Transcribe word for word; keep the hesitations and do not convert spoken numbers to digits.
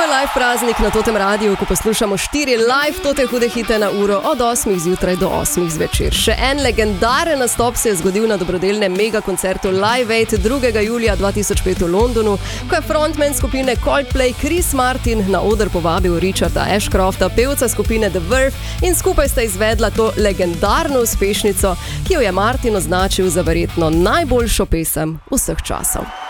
je live praznik na Totem radiju, ko poslušamo štiri live Tote hude hite na uro od osmih zjutraj do osmih zvečer. Še en legendaren nastop se je zgodil na dobrodelnem mega koncertu Live Aid drugega julija dva tisoč pet v Londonu, ko je frontman skupine Coldplay Chris Martin na oder povabil Richarda Ashcrofta, pevca skupine The Verve, in skupaj sta izvedla to legendarno uspešnico, ki jo je Martin označil za verjetno najboljšo pesem vseh časov.